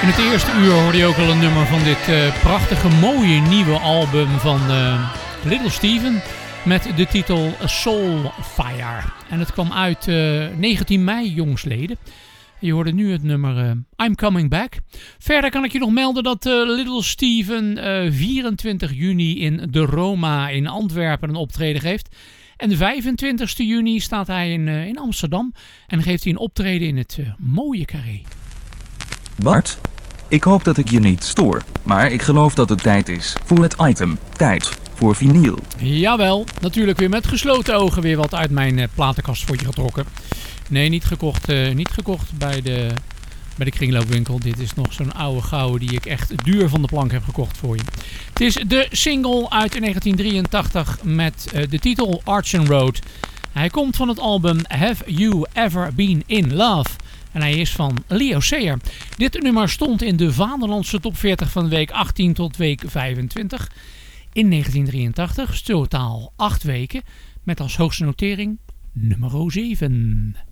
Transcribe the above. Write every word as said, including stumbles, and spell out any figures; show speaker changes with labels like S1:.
S1: In het eerste uur hoorde je ook al een nummer van dit uh, prachtige, mooie nieuwe album van uh, Little Steven met de titel Soulfire. En het kwam uit uh, negentien mei jongsleden. Je hoorde nu het nummer uh, I'm Coming Back. Verder kan ik je nog melden dat uh, Little Steven uh, vierentwintig juni in de Roma in Antwerpen een optreden geeft. En de vijfentwintigste juni staat hij in, uh, in Amsterdam en geeft hij een optreden in het uh, mooie Carré.
S2: Bart, ik hoop dat ik je niet stoor, maar ik geloof dat het tijd is voor het item. Tijd voor vinyl.
S1: Jawel, natuurlijk weer met gesloten ogen weer wat uit mijn uh, platenkast voor je getrokken. Nee, niet gekocht, uh, niet gekocht bij de, bij de kringloopwinkel. Dit is nog zo'n oude gouden die ik echt duur van de plank heb gekocht voor je. Het is de single uit negentien drieëntachtig met uh, de titel Archen Road. Hij komt van het album Have You Ever Been In Love? En hij is van Leo Sayer. Dit nummer stond in de Vaderlandse top veertig van week achttien tot week vijfentwintig. In negentien drieëntachtig, totaal acht weken. Met als hoogste notering nummer zeven.